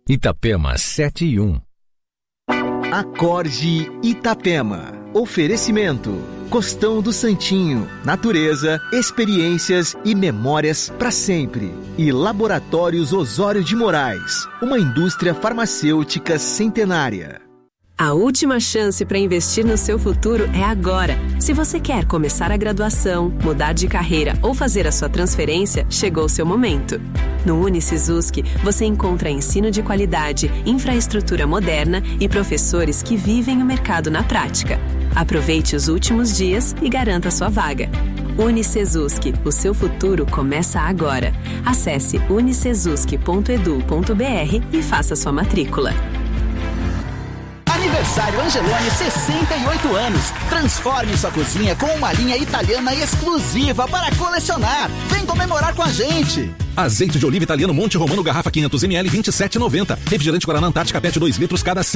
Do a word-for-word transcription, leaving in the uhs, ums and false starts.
Itapema sete e um. Acorde Itapema. Oferecimento: Costão do Santinho, natureza, experiências e memórias para sempre. E Laboratórios Osório de Moraes, uma indústria farmacêutica centenária. A última chance para investir no seu futuro é agora. Se você quer começar a graduação, mudar de carreira ou fazer a sua transferência, chegou o seu momento. No UniCesumSc, você encontra ensino de qualidade, infraestrutura moderna e professores que vivem o mercado na prática. Aproveite os últimos dias e garanta sua vaga. UniCesumSc, o seu futuro começa agora. Acesse unicesumsc ponto edu ponto br e faça sua matrícula. Aniversário Angeloni, sessenta e oito anos. Transforme sua cozinha com uma linha italiana exclusiva para colecionar. Vem comemorar com a gente. Azeite de oliva italiano Monte Romano, garrafa quinhentos mililitros, vinte e sete reais e noventa centavos. Refrigerante Guaraná Antártica Pet dois litros cada